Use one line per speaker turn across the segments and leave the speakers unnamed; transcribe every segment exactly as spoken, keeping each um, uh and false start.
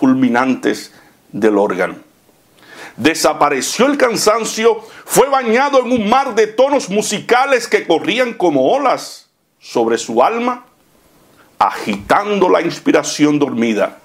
culminantes del órgano. Desapareció el cansancio, fue bañado en un mar de tonos musicales que corrían como olas sobre su alma, agitando la inspiración dormida.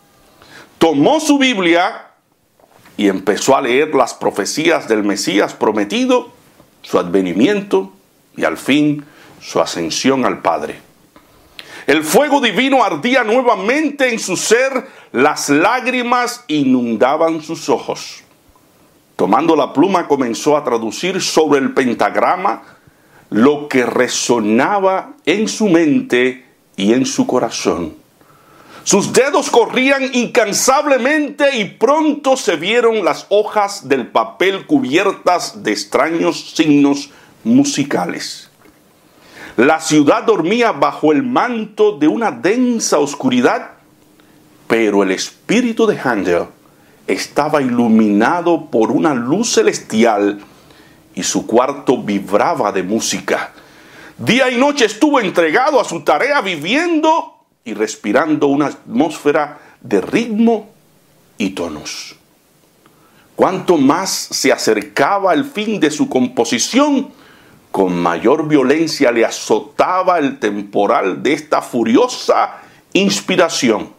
Tomó su Biblia y empezó a leer las profecías del Mesías prometido, su advenimiento y al fin su ascensión al Padre. El fuego divino ardía nuevamente en su ser, las lágrimas inundaban sus ojos. Tomando la pluma comenzó a traducir sobre el pentagrama lo que resonaba en su mente y en su corazón. Sus dedos corrían incansablemente y pronto se vieron las hojas del papel cubiertas de extraños signos musicales. La ciudad dormía bajo el manto de una densa oscuridad, pero el espíritu de Handel estaba iluminado por una luz celestial y su cuarto vibraba de música. Día y noche estuvo entregado a su tarea, viviendo y respirando una atmósfera de ritmo y tonos. Cuanto más se acercaba el fin de su composición, con mayor violencia le azotaba el temporal de esta furiosa inspiración.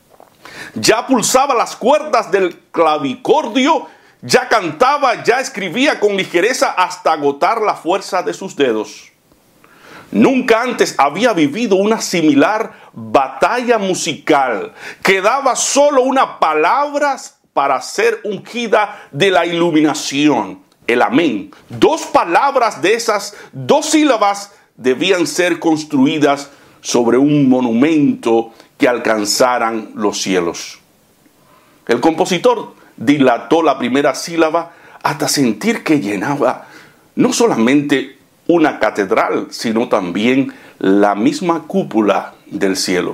Ya pulsaba las cuerdas del clavicordio, ya cantaba, ya escribía con ligereza hasta agotar la fuerza de sus dedos. Nunca antes había vivido una similar batalla musical. Quedaba solo una palabra para ser ungida de la iluminación, el amén. Dos palabras de esas dos sílabas debían ser construidas sobre un monumento que alcanzaran los cielos. El compositor dilató la primera sílaba hasta sentir que llenaba no solamente una catedral, sino también la misma cúpula del cielo.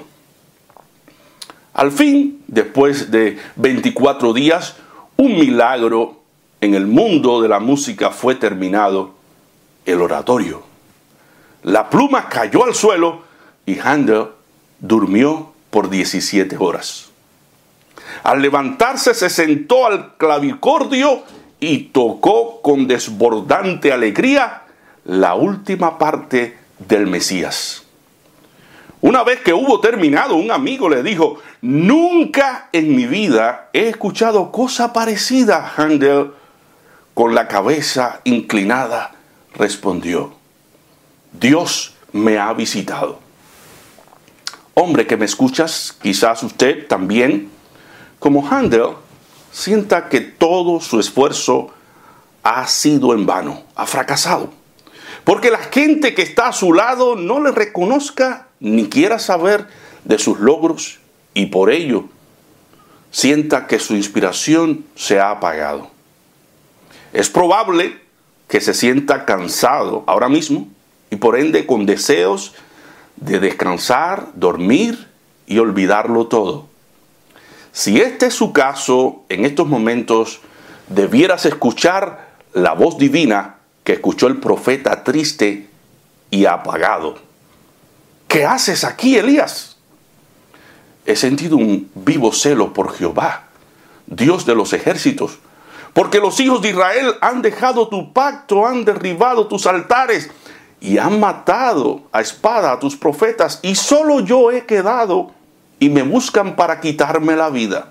Al fin, después de veinticuatro días, un milagro en el mundo de la música fue terminado: el oratorio. La pluma cayó al suelo y Handel durmió por diecisiete horas. Al levantarse se sentó al clavicordio y tocó con desbordante alegría la última parte del Mesías. Una vez que hubo terminado, un amigo le dijo: nunca en mi vida he escuchado cosa parecida. Handel, con la cabeza inclinada, respondió: Dios me ha visitado. Hombre que me escuchas, quizás usted también, como Handel, sienta que todo su esfuerzo ha sido en vano, ha fracasado. Porque la gente que está a su lado no le reconozca ni quiera saber de sus logros y por ello sienta que su inspiración se ha apagado. Es probable que se sienta cansado ahora mismo y por ende con deseos de descansar, dormir y olvidarlo todo. Si este es su caso, en estos momentos debieras escuchar la voz divina que escuchó el profeta triste y apagado. ¿Qué haces aquí, Elías? He sentido un vivo celo por Jehová, Dios de los ejércitos, porque los hijos de Israel han dejado tu pacto, han derribado tus altares y han matado a espada a tus profetas, y solo yo he quedado y me buscan para quitarme la vida.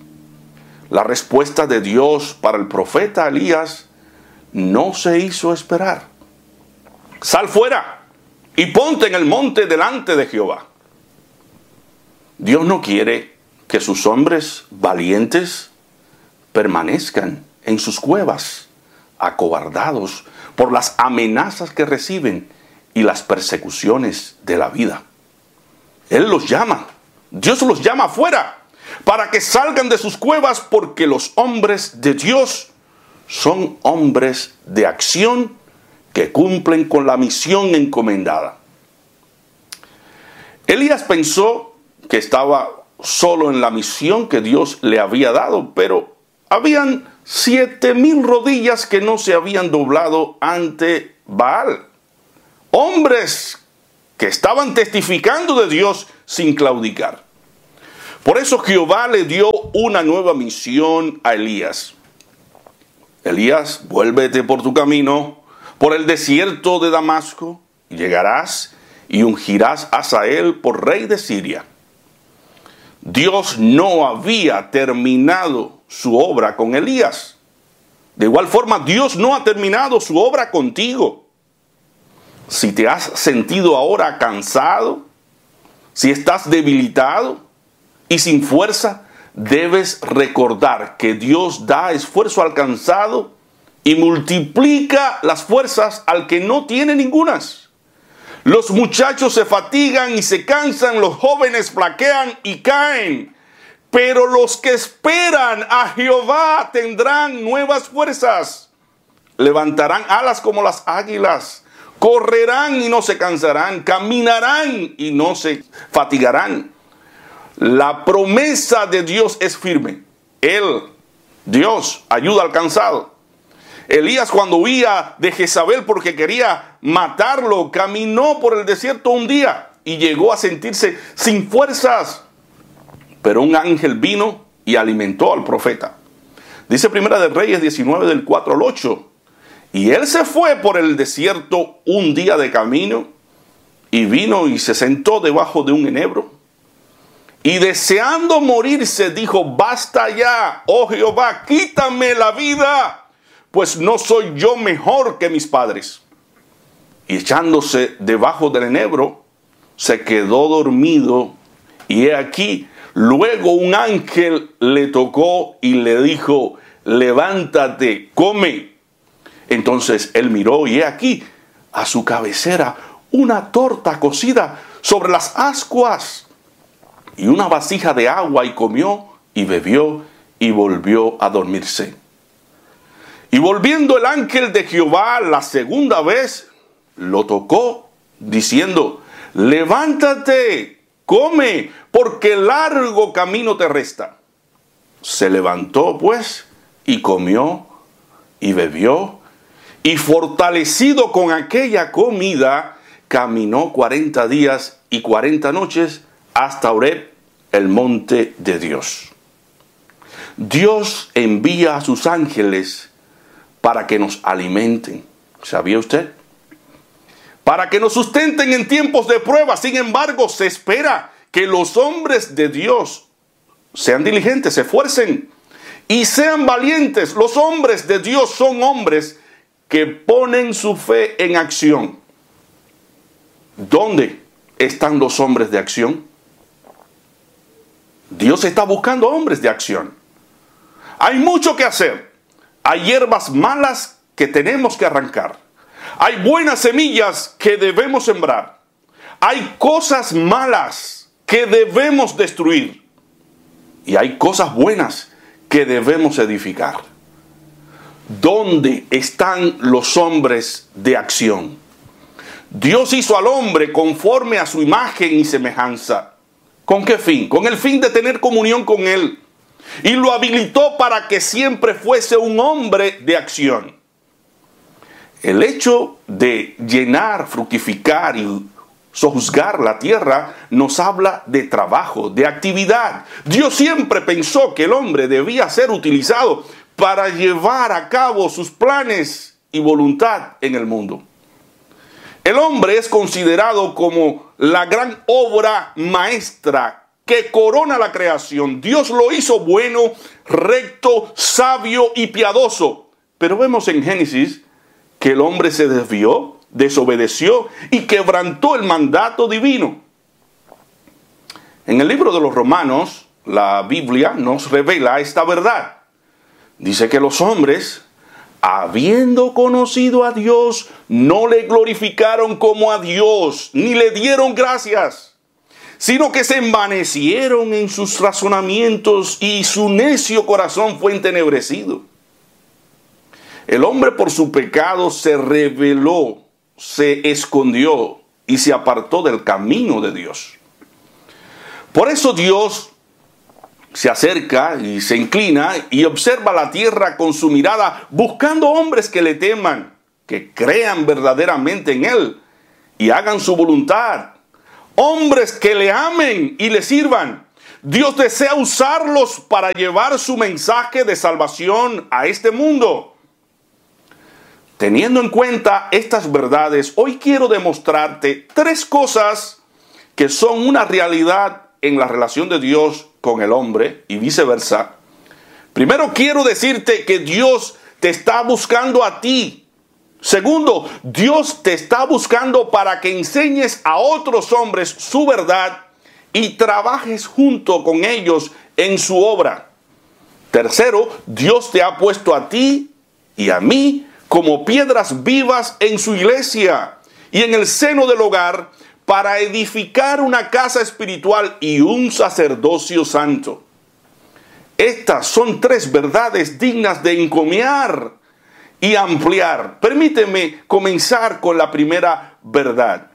La respuesta de Dios para el profeta Elías no se hizo esperar. Sal fuera y ponte en el monte delante de Jehová. Dios no quiere que sus hombres valientes permanezcan en sus cuevas, acobardados por las amenazas que reciben y las persecuciones de la vida. Él los llama, Dios los llama afuera para que salgan de sus cuevas, porque los hombres de Dios son hombres de acción que cumplen con la misión encomendada. Elías pensó que estaba solo en la misión que Dios le había dado, pero habían siete mil rodillas que no se habían doblado ante Baal. Hombres que estaban testificando de Dios sin claudicar. Por eso Jehová le dio una nueva misión a Elías. Elías, vuélvete por tu camino, por el desierto de Damasco, y llegarás y ungirás a Hazael por rey de Siria. Dios no había terminado su obra con Elías. De igual forma, Dios no ha terminado su obra contigo. Si te has sentido ahora cansado, si estás debilitado y sin fuerza, debes recordar que Dios da esfuerzo al cansado y multiplica las fuerzas al que no tiene ningunas. Los muchachos se fatigan y se cansan, los jóvenes flaquean y caen. Pero los que esperan a Jehová tendrán nuevas fuerzas. Levantarán alas como las águilas. Correrán y no se cansarán. Caminarán y no se fatigarán. La promesa de Dios es firme. Él, Dios, ayuda al cansado. Elías, cuando huía de Jezabel porque quería matarlo, caminó por el desierto un día y llegó a sentirse sin fuerzas. Pero un ángel vino y alimentó al profeta. Dice Primera de Reyes diecinueve del cuatro al ocho. Y él se fue por el desierto un día de camino y vino y se sentó debajo de un enebro. Y deseando morirse dijo: basta ya, oh Jehová, quítame la vida, pues no soy yo mejor que mis padres. Y echándose debajo del enebro, se quedó dormido. Y he aquí, luego un ángel le tocó y le dijo: levántate, come. Entonces él miró y he aquí, a su cabecera, una torta cocida sobre las ascuas y una vasija de agua, y comió y bebió y volvió a dormirse. Y volviendo el ángel de Jehová la segunda vez, lo tocó, diciendo: levántate, come, porque largo camino te resta. Se levantó pues y comió y bebió, y fortalecido con aquella comida, caminó cuarenta días y cuarenta noches hasta Horeb, el monte de Dios. Dios envía a sus ángeles para que nos alimenten. ¿Sabía usted? Para que nos sustenten en tiempos de prueba. Sin embargo, se espera que los hombres de Dios sean diligentes, se esfuercen y sean valientes. Los hombres de Dios son hombres que ponen su fe en acción. ¿Dónde están los hombres de acción? Dios está buscando hombres de acción. Hay mucho que hacer. Hay hierbas malas que tenemos que arrancar. Hay buenas semillas que debemos sembrar. Hay cosas malas que debemos destruir. Y hay cosas buenas que debemos edificar. ¿Dónde están los hombres de acción? Dios hizo al hombre conforme a su imagen y semejanza. ¿Con qué fin? Con el fin de tener comunión con Él. Y lo habilitó para que siempre fuese un hombre de acción. El hecho de llenar, fructificar y sojuzgar la tierra nos habla de trabajo, de actividad. Dios siempre pensó que el hombre debía ser utilizado para llevar a cabo sus planes y voluntad en el mundo. El hombre es considerado como la gran obra maestra que corona la creación. Dios lo hizo bueno, recto, sabio y piadoso. Pero vemos en Génesis que el hombre se desvió, desobedeció y quebrantó el mandato divino. En el libro de los Romanos, la Biblia nos revela esta verdad. Dice que los hombres, habiendo conocido a Dios, no le glorificaron como a Dios, ni le dieron gracias, sino que se envanecieron en sus razonamientos y su necio corazón fue entenebrecido. El hombre por su pecado se rebeló, se escondió y se apartó del camino de Dios. Por eso Dios se acerca y se inclina y observa la tierra con su mirada, buscando hombres que le teman, que crean verdaderamente en Él y hagan su voluntad. Hombres que le amen y le sirvan. Dios desea usarlos para llevar su mensaje de salvación a este mundo. Teniendo en cuenta estas verdades, hoy quiero demostrarte tres cosas que son una realidad en la relación de Dios con el hombre y viceversa. Primero, quiero decirte que Dios te está buscando a ti. Segundo, Dios te está buscando para que enseñes a otros hombres su verdad y trabajes junto con ellos en su obra. Tercero, Dios te ha puesto a ti y a mí como piedras vivas en su iglesia y en el seno del hogar para edificar una casa espiritual y un sacerdocio santo. Estas son tres verdades dignas de encomiar y ampliar. Permíteme comenzar con la primera verdad.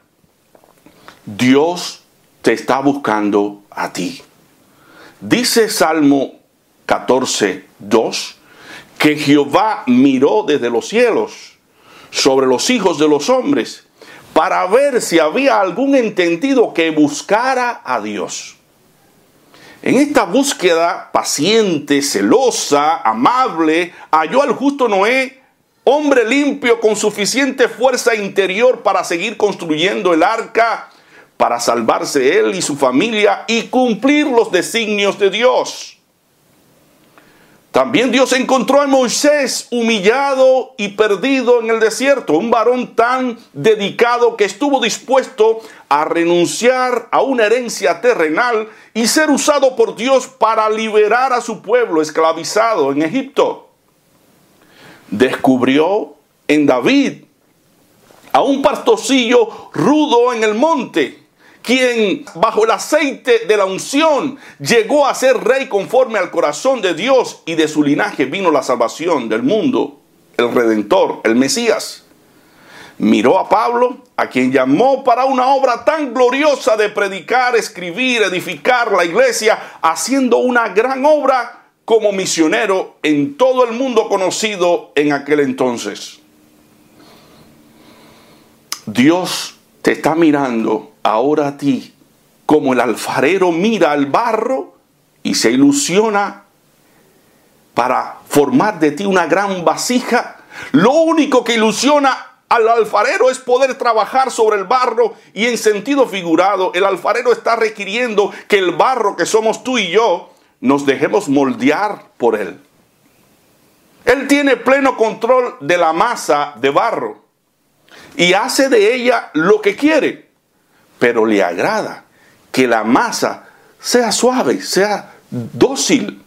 Dios te está buscando a ti. Dice Salmo catorce, dos, que Jehová miró desde los cielos sobre los hijos de los hombres para ver si había algún entendido que buscara a Dios. En esta búsqueda paciente, celosa, amable, halló al justo Noé, hombre limpio con suficiente fuerza interior para seguir construyendo el arca, para salvarse él y su familia y cumplir los designios de Dios. También Dios encontró a Moisés humillado y perdido en el desierto, un varón tan dedicado que estuvo dispuesto a renunciar a una herencia terrenal y ser usado por Dios para liberar a su pueblo esclavizado en Egipto. Descubrió en David a un pastorcillo rudo en el monte, quien bajo el aceite de la unción llegó a ser rey conforme al corazón de Dios, y de su linaje vino la salvación del mundo, el Redentor, el Mesías. Miró a Pablo, a quien llamó para una obra tan gloriosa de predicar, escribir, edificar la iglesia, haciendo una gran obra como misionero en todo el mundo conocido en aquel entonces. Dios te está mirando ahora a ti como el alfarero mira al barro y se ilusiona para formar de ti una gran vasija. Lo único que ilusiona al alfarero es poder trabajar sobre el barro, y en sentido figurado el alfarero está requiriendo que el barro que somos tú y yo nos dejemos moldear por él. Él tiene pleno control de la masa de barro y hace de ella lo que quiere, pero le agrada que la masa sea suave, sea dócil.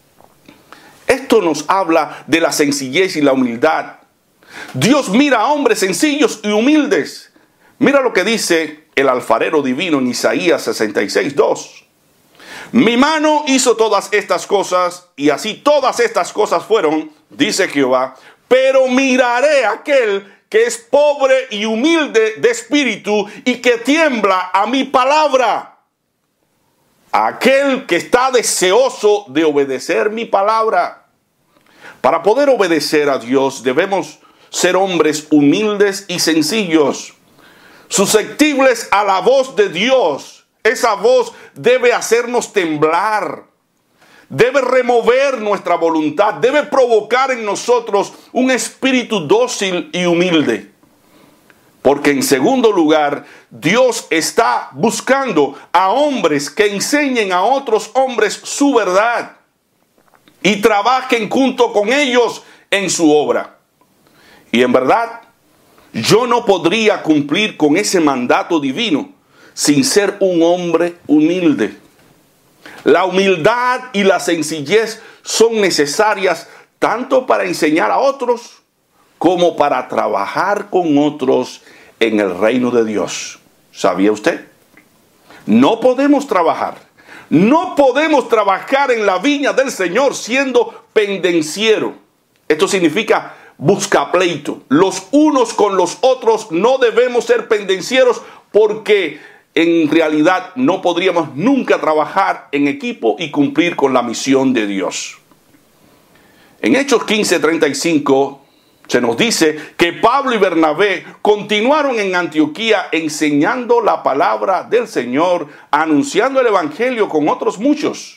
Esto nos habla de la sencillez y la humildad. Dios mira a hombres sencillos y humildes. Mira lo que dice el alfarero divino en Isaías sesenta y seis, dos. Mi mano hizo todas estas cosas, y así todas estas cosas fueron, dice Jehová, pero miraré a aquel que es pobre y humilde de espíritu y que tiembla a mi palabra. Aquel que está deseoso de obedecer mi palabra. Para poder obedecer a Dios debemos ser hombres humildes y sencillos, susceptibles a la voz de Dios. Esa voz debe hacernos temblar, debe remover nuestra voluntad, debe provocar en nosotros un espíritu dócil y humilde. Porque en segundo lugar, Dios está buscando a hombres que enseñen a otros hombres su verdad y trabajen junto con ellos en su obra. Y en verdad, yo no podría cumplir con ese mandato divino sin ser un hombre humilde. La humildad y la sencillez son necesarias tanto para enseñar a otros como para trabajar con otros en el reino de Dios. ¿Sabía usted? No podemos trabajar, no podemos trabajar en la viña del Señor siendo pendenciero. Esto significa buscapleito. Los unos con los otros no debemos ser pendencieros, porque en realidad no podríamos nunca trabajar en equipo y cumplir con la misión de Dios. En Hechos quince, treinta y cinco Se nos dice que Pablo y Bernabé continuaron en Antioquía enseñando la palabra del Señor, anunciando el evangelio con otros muchos.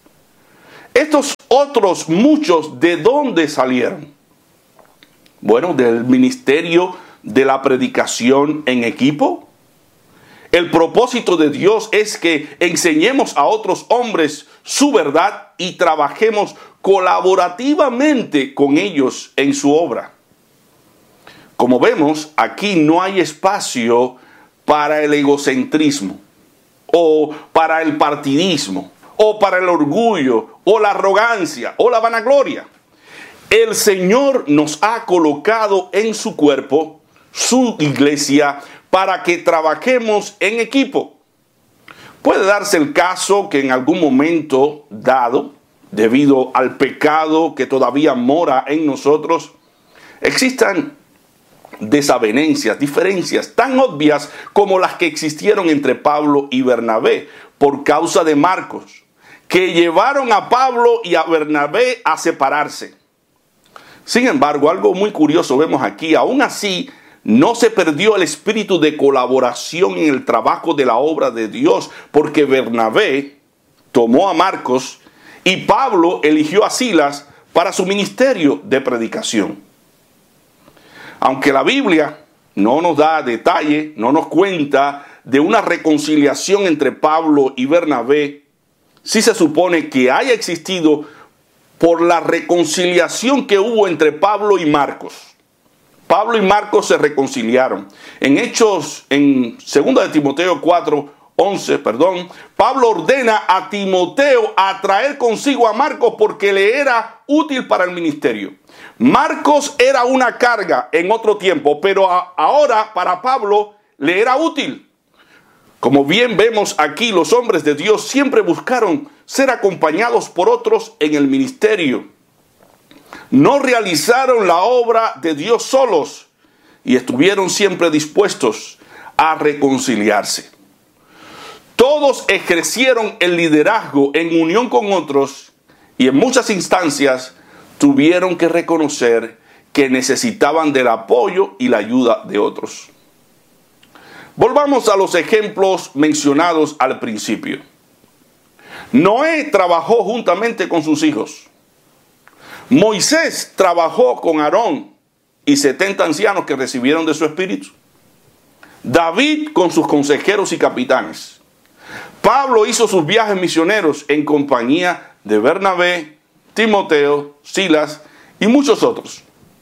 Estos otros muchos, ¿de dónde salieron? Bueno, del ministerio de la predicación en equipo. El propósito de Dios es que enseñemos a otros hombres su verdad y trabajemos colaborativamente con ellos en su obra. Como vemos, aquí no hay espacio para el egocentrismo, o para el partidismo, o para el orgullo, o la arrogancia, o la vanagloria. El Señor nos ha colocado en su cuerpo, su iglesia, para que trabajemos en equipo. Puede darse el caso que en algún momento dado, debido al pecado que todavía mora en nosotros, existan desavenencias, diferencias tan obvias como las que existieron entre Pablo y Bernabé por causa de Marcos, que llevaron a Pablo y a Bernabé a separarse. Sin embargo, algo muy curioso vemos aquí. Aún así, no se perdió el espíritu de colaboración en el trabajo de la obra de Dios, porque Bernabé tomó a Marcos y Pablo eligió a Silas para su ministerio de predicación. Aunque la Biblia no nos da detalle, no nos cuenta de una reconciliación entre Pablo y Bernabé, sí se supone que haya existido por la reconciliación que hubo entre Pablo y Marcos. Pablo y Marcos se reconciliaron. En Hechos, en segunda de Timoteo cuatro, once, perdón, Pablo ordena a Timoteo a traer consigo a Marcos porque le era útil para el ministerio. Marcos era una carga en otro tiempo, pero a, ahora para Pablo le era útil. Como bien vemos aquí, los hombres de Dios siempre buscaron ser acompañados por otros en el ministerio. No realizaron la obra de Dios solos y estuvieron siempre dispuestos a reconciliarse. Todos ejercieron el liderazgo en unión con otros y en muchas instancias tuvieron que reconocer que necesitaban del apoyo y la ayuda de otros. Volvamos a los ejemplos mencionados al principio. Noé trabajó juntamente con sus hijos. Moisés trabajó con Aarón y setenta ancianos que recibieron de su espíritu. David con sus consejeros y capitanes. Pablo hizo sus viajes misioneros en compañía de Bernabé, Timoteo, Silas y muchos otros.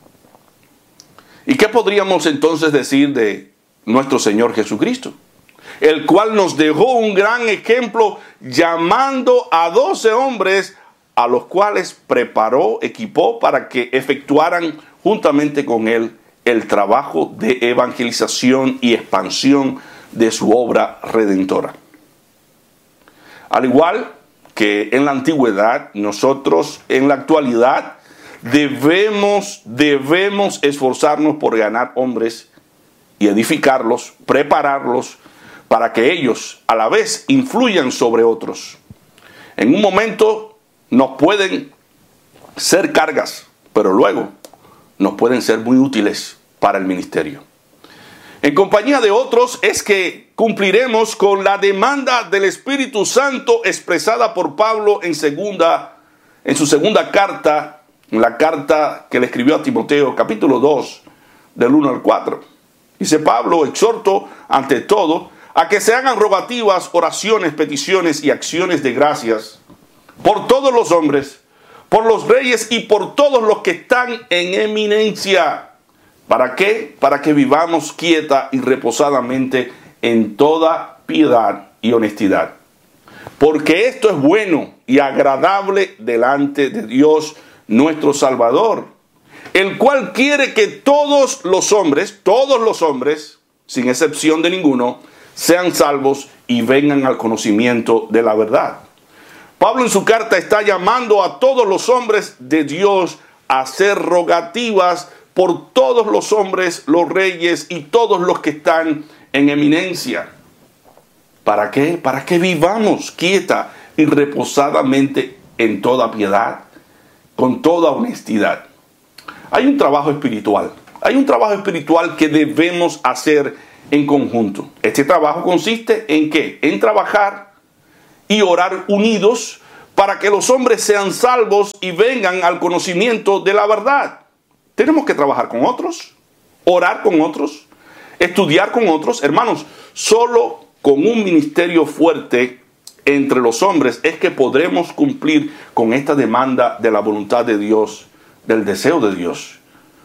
¿Y qué podríamos entonces decir de nuestro Señor Jesucristo? El cual nos dejó un gran ejemplo llamando a doce hombres a los cuales preparó, equipó para que efectuaran juntamente con él el trabajo de evangelización y expansión de su obra redentora. Al igual que en la antigüedad, nosotros en la actualidad debemos, debemos esforzarnos por ganar hombres y edificarlos, prepararlos para que ellos a la vez influyan sobre otros. En un momento nos pueden ser cargas, pero luego nos pueden ser muy útiles para el ministerio. En compañía de otros es que cumpliremos con la demanda del Espíritu Santo expresada por Pablo en, segunda, en su segunda carta, en la carta que le escribió a Timoteo, capítulo dos, del uno al cuatro. Dice Pablo: exhorto ante todo a que se hagan rogativas, oraciones, peticiones y acciones de gracias por todos los hombres, por los reyes y por todos los que están en eminencia. ¿Para qué? Para que vivamos quieta y reposadamente en toda piedad y honestidad. Porque esto es bueno y agradable delante de Dios nuestro Salvador, el cual quiere que todos los hombres, todos los hombres, sin excepción de ninguno, sean salvos y vengan al conocimiento de la verdad. Pablo en su carta está llamando a todos los hombres de Dios a hacer rogativas por todos los hombres, los reyes y todos los que están en eminencia. ¿Para qué? Para que vivamos quieta y reposadamente en toda piedad, con toda honestidad. Hay un trabajo espiritual. Hay un trabajo espiritual que debemos hacer en conjunto. Este trabajo consiste en ¿qué? En trabajar y orar unidos para que los hombres sean salvos y vengan al conocimiento de la verdad. Tenemos que trabajar con otros, orar con otros, estudiar con otros. Hermanos, solo con un ministerio fuerte entre los hombres es que podremos cumplir con esta demanda de la voluntad de Dios, del deseo de Dios.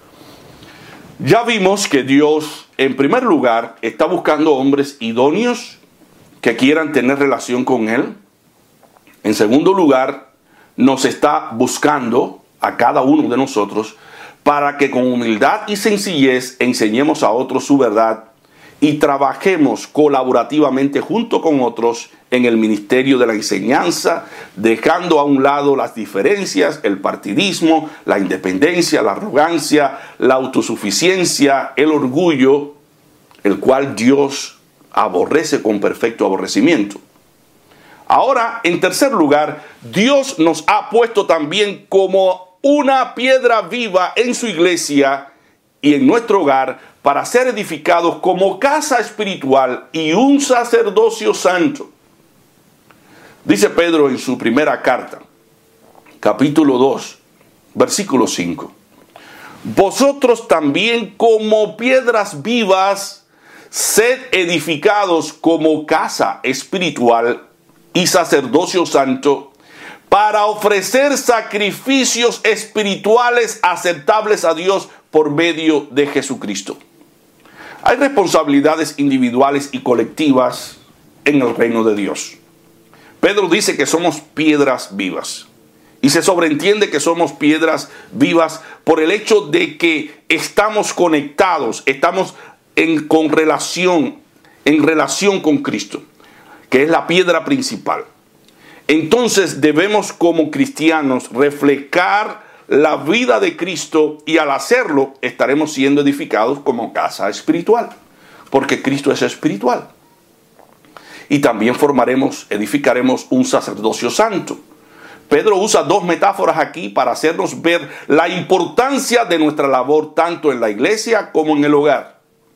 Ya vimos que Dios, en primer lugar, está buscando hombres idóneos que quieran tener relación con Él. En segundo lugar, nos está buscando a cada uno de nosotros para que con humildad y sencillez enseñemos a otros su verdad y trabajemos colaborativamente junto con otros en el ministerio de la enseñanza, dejando a un lado las diferencias, el partidismo, la independencia, la arrogancia, la autosuficiencia, el orgullo, el cual Dios aborrece con perfecto aborrecimiento. Ahora, en tercer lugar, Dios nos ha puesto también como una piedra viva en su iglesia y en nuestro hogar para ser edificados como casa espiritual y un sacerdocio santo. Dice Pedro en su primera carta, capítulo dos, versículo cinco. Vosotros también como piedras vivas, sed edificados como casa espiritual y sacerdocio santo, para ofrecer sacrificios espirituales aceptables a Dios por medio de Jesucristo. Hay responsabilidades individuales y colectivas en el reino de Dios. Pedro dice que somos piedras vivas. Y se sobreentiende que somos piedras vivas por el hecho de que estamos conectados, estamos en, con relación, en relación con Cristo, que es la piedra principal. Entonces debemos como cristianos reflejar la vida de Cristo y al hacerlo estaremos siendo edificados como casa espiritual, porque Cristo es espiritual. Y también formaremos, edificaremos un sacerdocio santo. Pedro usa dos metáforas aquí para hacernos ver la importancia de nuestra labor tanto en la iglesia como en el hogar.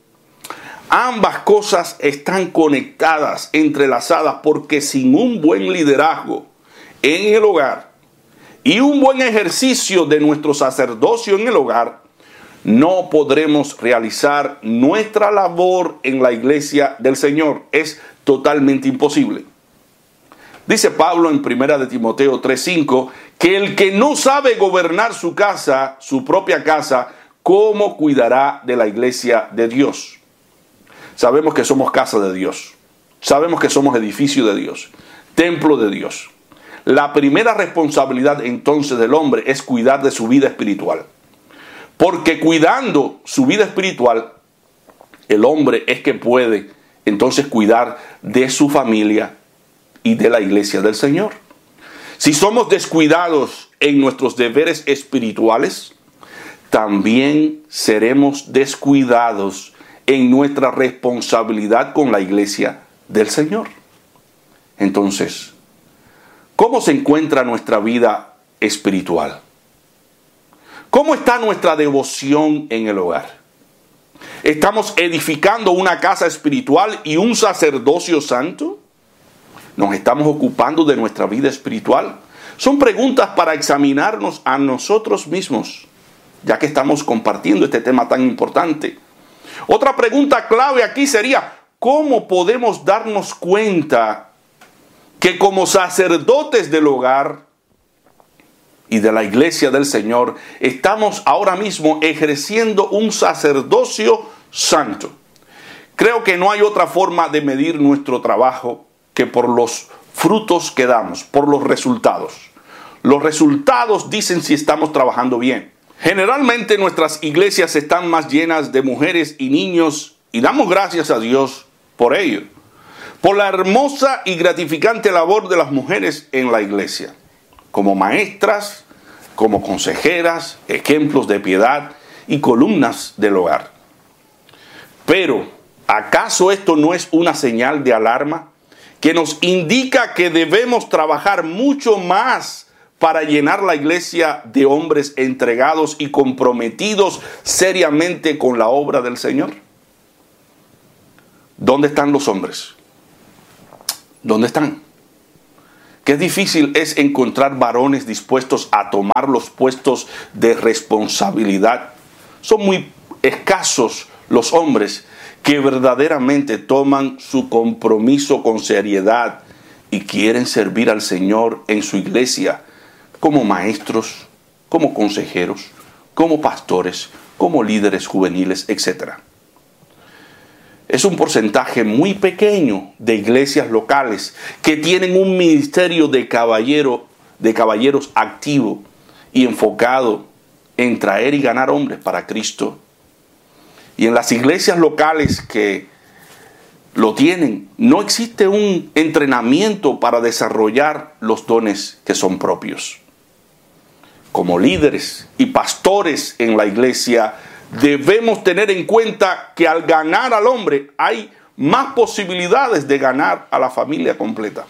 Ambas cosas están conectadas, entrelazadas, porque sin un buen liderazgo en el hogar y un buen ejercicio de nuestro sacerdocio en el hogar, no podremos realizar nuestra labor en la iglesia del Señor. Es totalmente imposible. Dice Pablo en primera de Timoteo tres cinco que el que no sabe gobernar su casa, su propia casa, ¿cómo cuidará de la iglesia de Dios? Sabemos que somos casa de Dios. Sabemos que somos edificio de Dios, templo de Dios. La primera responsabilidad entonces del hombre es cuidar de su vida espiritual. Porque cuidando su vida espiritual, el hombre es que puede entonces cuidar de su familia y de la iglesia del Señor. Si somos descuidados en nuestros deberes espirituales, también seremos descuidados en nuestra responsabilidad con la iglesia del Señor. Entonces, ¿cómo se encuentra nuestra vida espiritual? ¿Cómo está nuestra devoción en el hogar? ¿Estamos edificando una casa espiritual y un sacerdocio santo? ¿Nos estamos ocupando de nuestra vida espiritual? Son preguntas para examinarnos a nosotros mismos, ya que estamos compartiendo este tema tan importante. Otra pregunta clave aquí sería, ¿cómo podemos darnos cuenta que como sacerdotes del hogar y de la iglesia del Señor estamos ahora mismo ejerciendo un sacerdocio santo? Creo que no hay otra forma de medir nuestro trabajo que por los frutos que damos, por los resultados. Los resultados dicen si estamos trabajando bien. Generalmente nuestras iglesias están más llenas de mujeres y niños y damos gracias a Dios por ello, por la hermosa y gratificante labor de las mujeres en la iglesia, como maestras, como consejeras, ejemplos de piedad y columnas del hogar. Pero, ¿acaso esto no es una señal de alarma que nos indica que debemos trabajar mucho más para llenar la iglesia de hombres entregados y comprometidos seriamente con la obra del Señor? ¿Dónde están los hombres? ¿Dónde están? Qué difícil es encontrar varones dispuestos a tomar los puestos de responsabilidad. Son muy escasos los hombres que verdaderamente toman su compromiso con seriedad y quieren servir al Señor en su iglesia como maestros, como consejeros, como pastores, como líderes juveniles, etcétera. Es un porcentaje muy pequeño de iglesias locales que tienen un ministerio de, caballero, de caballeros activo y enfocado en traer y ganar hombres para Cristo. Y en las iglesias locales que lo tienen, no existe un entrenamiento para desarrollar los dones que son propios. Como líderes y pastores en la iglesia, debemos tener en cuenta que al ganar al hombre hay más posibilidades de ganar a la familia completa.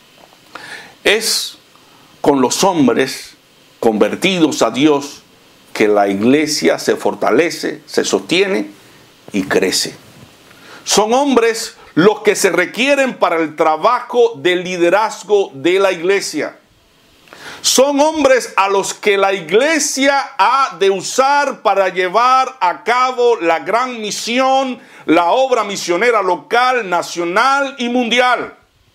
Es con los hombres convertidos a Dios que la iglesia se fortalece, se sostiene y crece. Son hombres los que se requieren para el trabajo de liderazgo de la iglesia. Son hombres a los que la iglesia ha de usar para llevar a cabo la gran misión, la obra misionera local, nacional y mundial.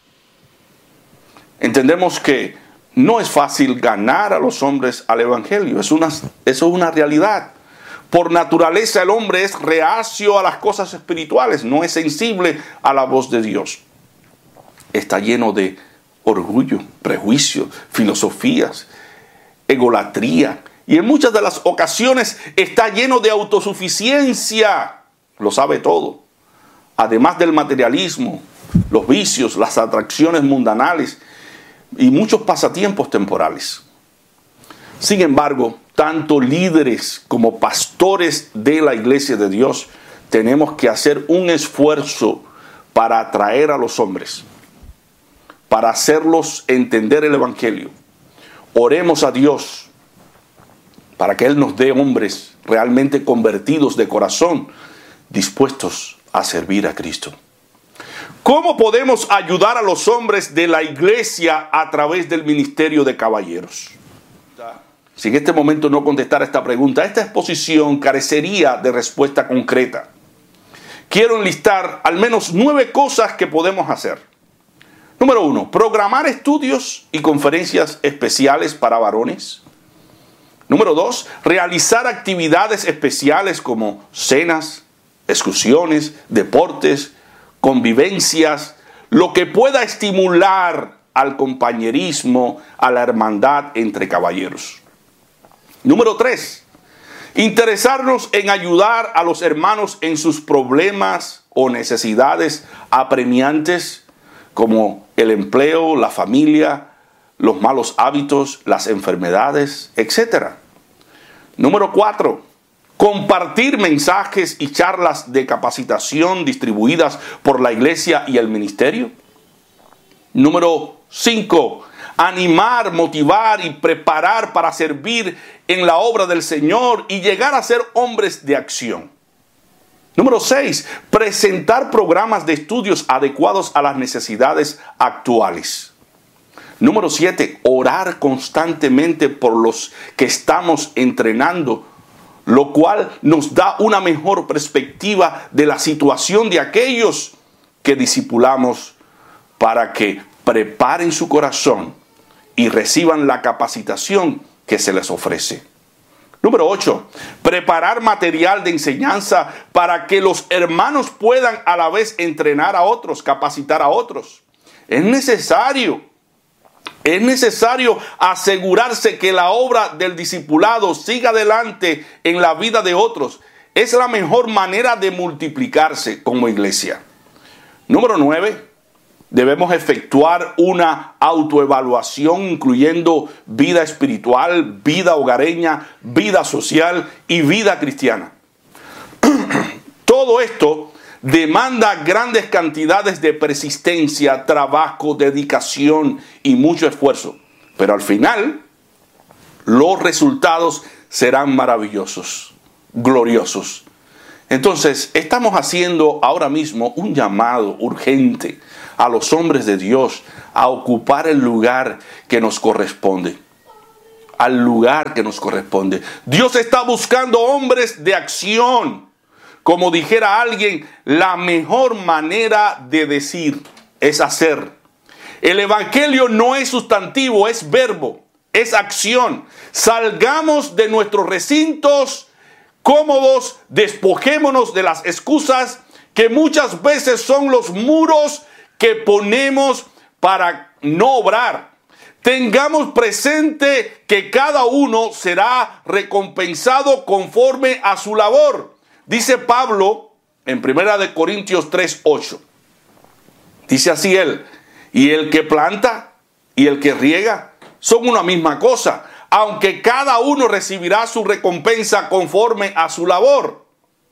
Entendemos que no es fácil ganar a los hombres al evangelio. Es una, eso es una realidad. Por naturaleza el hombre es reacio a las cosas espirituales, no es sensible a la voz de Dios. Está lleno de orgullo, prejuicio, filosofías, egolatría. Y en muchas de las ocasiones está lleno de autosuficiencia. Lo sabe todo. Además del materialismo, los vicios, las atracciones mundanales y muchos pasatiempos temporales. Sin embargo, tanto líderes como pastores de la iglesia de Dios tenemos que hacer un esfuerzo para atraer a los hombres, para hacerlos entender el evangelio. Oremos a Dios para que Él nos dé hombres realmente convertidos de corazón, dispuestos a servir a Cristo. ¿Cómo podemos ayudar a los hombres de la iglesia a través del ministerio de caballeros? Si en este momento no contestara esta pregunta, esta exposición carecería de respuesta concreta. Quiero enlistar al menos nueve cosas que podemos hacer. Número uno, programar estudios y conferencias especiales para varones. Número dos, realizar actividades especiales como cenas, excursiones, deportes, convivencias, lo que pueda estimular al compañerismo, a la hermandad entre caballeros. Número tres, interesarnos en ayudar a los hermanos en sus problemas o necesidades apremiantes, como el empleo, la familia, los malos hábitos, las enfermedades, etcétera. Número cuatro, compartir mensajes y charlas de capacitación distribuidas por la iglesia y el ministerio. Número cinco, animar, motivar y preparar para servir en la obra del Señor y llegar a ser hombres de acción. Número seis, presentar programas de estudios adecuados a las necesidades actuales. Número siete, orar constantemente por los que estamos entrenando, lo cual nos da una mejor perspectiva de la situación de aquellos que discipulamos para que preparen su corazón y reciban la capacitación que se les ofrece. Número ocho, preparar material de enseñanza para que los hermanos puedan a la vez entrenar a otros, capacitar a otros. Es necesario, es necesario asegurarse que la obra del discipulado siga adelante en la vida de otros. Es la mejor manera de multiplicarse como iglesia. Número nueve, debemos efectuar una autoevaluación incluyendo vida espiritual, vida hogareña, vida social y vida cristiana. Todo esto demanda grandes cantidades de persistencia, trabajo, dedicación y mucho esfuerzo. Pero al final los resultados serán maravillosos, gloriosos. Entonces, estamos haciendo ahora mismo un llamado urgente a los hombres de Dios a ocupar el lugar que nos corresponde. Al lugar que nos corresponde. Dios está buscando hombres de acción. Como dijera alguien, la mejor manera de decir es hacer. El evangelio no es sustantivo, es verbo, es acción. Salgamos de nuestros recintos cómodos, despojémonos de las excusas que muchas veces son los muros que ponemos para no obrar. Tengamos presente que cada uno será recompensado conforme a su labor. Dice Pablo en primera de Corintios tres, ocho. Dice así él, y el que planta y el que riega son una misma cosa, aunque cada uno recibirá su recompensa conforme a su labor.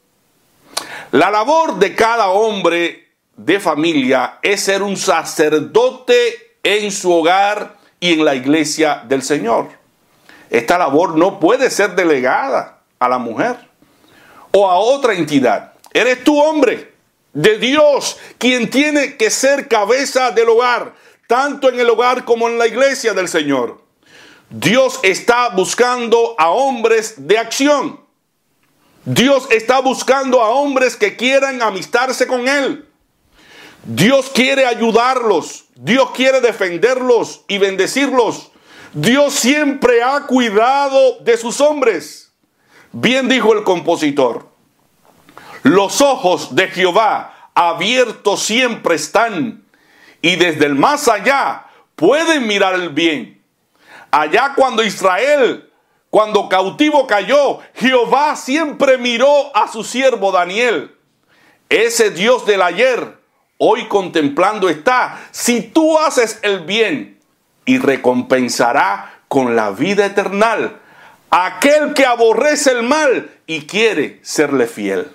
La labor de cada hombre de familia es ser un sacerdote en su hogar y en la iglesia del Señor. Esta labor no puede ser delegada a la mujer o a otra entidad. Eres tú, hombre de Dios, quien tiene que ser cabeza del hogar, tanto en el hogar como en la iglesia del Señor. Dios está buscando a hombres de acción. Dios está buscando a hombres que quieran amistarse con Él. Dios quiere ayudarlos. Dios quiere defenderlos y bendecirlos. Dios siempre ha cuidado de sus hombres. Bien dijo el compositor: los ojos de Jehová abiertos siempre están, y desde el más allá pueden mirar el bien. Allá cuando Israel, cuando cautivo cayó, Jehová siempre miró a su siervo Daniel. Ese Dios del ayer, hoy contemplando está, si tú haces el bien, y recompensará con la vida eterna a aquel que aborrece el mal y quiere serle fiel.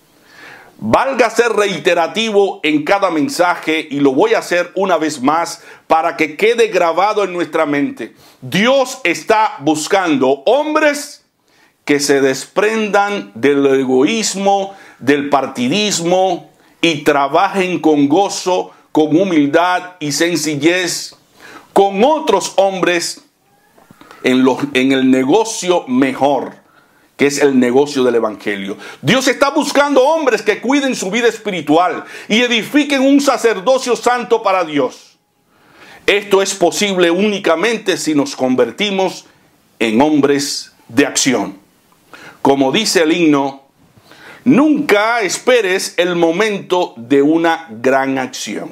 Valga ser reiterativo en cada mensaje, y lo voy a hacer una vez más para que quede grabado en nuestra mente. Dios está buscando hombres que se desprendan del egoísmo, del partidismo, y trabajen con gozo, con humildad y sencillez con otros hombres en, los, en el negocio mejor, que es el negocio del evangelio. Dios está buscando hombres que cuiden su vida espiritual y edifiquen un sacerdocio santo para Dios. Esto es posible únicamente si nos convertimos en hombres de acción. Como dice el himno, nunca esperes el momento de una gran acción,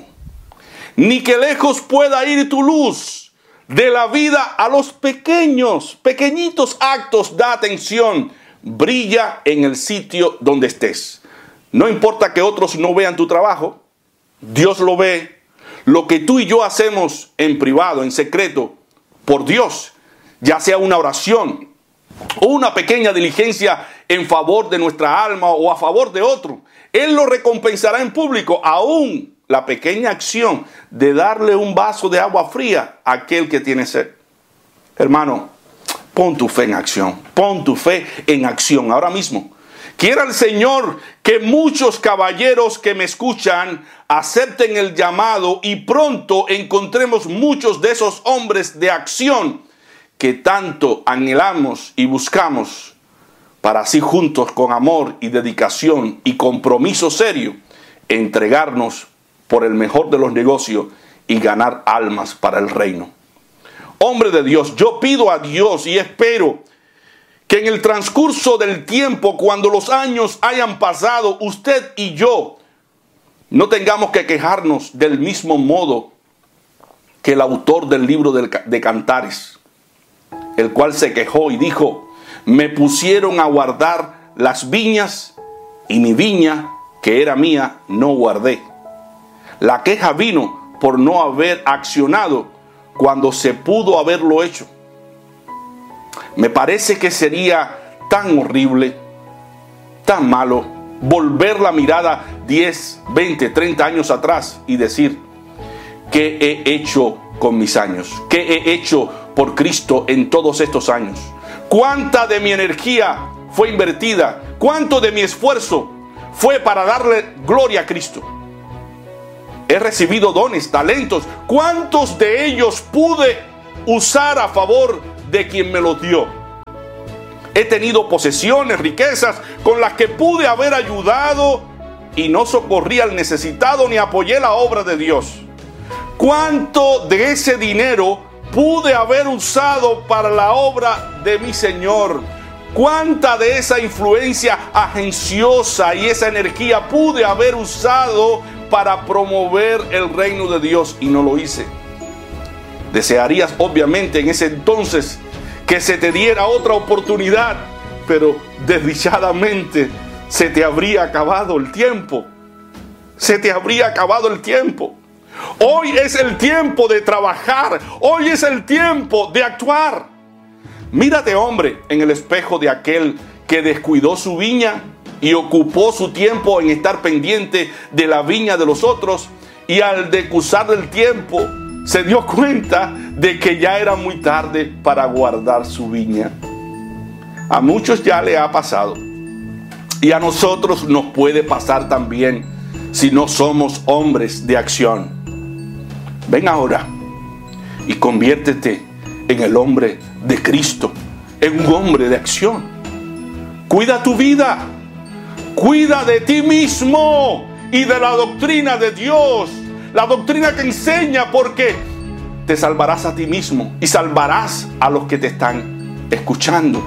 ni que lejos pueda ir tu luz. De la vida a los pequeños, pequeñitos actos da atención. Brilla en el sitio donde estés. No importa que otros no vean tu trabajo, Dios lo ve. Lo que tú y yo hacemos en privado, en secreto, por Dios, ya sea una oración o una pequeña diligencia en favor de nuestra alma o a favor de otro, Él lo recompensará en público. Aún la pequeña acción de darle un vaso de agua fría a aquel que tiene sed. Hermano, pon tu fe en acción. Pon tu fe en acción ahora mismo. Quiera el Señor que muchos caballeros que me escuchan acepten el llamado y pronto encontremos muchos de esos hombres de acción que tanto anhelamos y buscamos, para así juntos con amor y dedicación y compromiso serio entregarnos por el mejor de los negocios y ganar almas para el reino. Hombre de Dios, yo pido a Dios y espero que en el transcurso del tiempo, cuando los años hayan pasado, usted y yo no tengamos que quejarnos del mismo modo que el autor del libro de Cantares, el cual se quejó y dijo: me pusieron a guardar las viñas y mi viña, que era mía, no guardé. La queja vino por no haber accionado cuando se pudo haberlo hecho. Me parece que sería tan horrible, tan malo, volver la mirada diez, veinte, treinta años atrás y decir: ¿qué he hecho con mis años? ¿Qué he hecho por Cristo en todos estos años? ¿Cuánta de mi energía fue invertida? ¿Cuánto de mi esfuerzo fue para darle gloria a Cristo? He recibido dones, talentos. ¿Cuántos de ellos pude usar a favor de quien me los dio? He tenido posesiones, riquezas con las que pude haber ayudado y no socorrí al necesitado ni apoyé la obra de Dios. ¿Cuánto de ese dinero pude haber usado para la obra de mi Señor? ¿Cuánta de esa influencia agenciosa y esa energía pude haber usado para promover el reino de Dios y no lo hice? Desearías obviamente en ese entonces que se te diera otra oportunidad, pero desdichadamente se te habría acabado el tiempo. Se te habría acabado el tiempo. Hoy es el tiempo de trabajar. Hoy es el tiempo de actuar. Mírate, hombre, en el espejo de aquel que descuidó su viña y ocupó su tiempo en estar pendiente de la viña de los otros, y al decusar el tiempo se dio cuenta de que ya era muy tarde para guardar su viña. A muchos ya le ha pasado, y a nosotros nos puede pasar también si no somos hombres de acción. Ven ahora y conviértete en el hombre de Cristo, en un hombre de acción. Cuida tu vida, cuida de ti mismo y de la doctrina de Dios, la doctrina que enseña, porque te salvarás a ti mismo y salvarás a los que te están escuchando.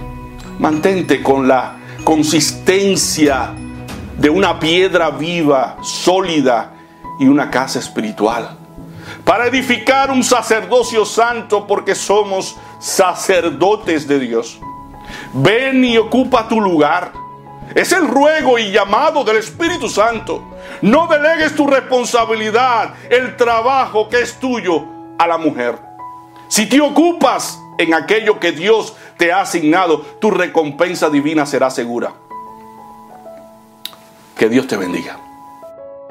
Mantente con la consistencia de una piedra viva, sólida y una casa espiritual, para edificar un sacerdocio santo, porque somos sacerdotes de Dios. Ven y ocupa tu lugar. Es el ruego y llamado del Espíritu Santo. No delegues tu responsabilidad, el trabajo que es tuyo, a la mujer. Si te ocupas en aquello que Dios te ha asignado, tu recompensa divina será segura. Que Dios te bendiga.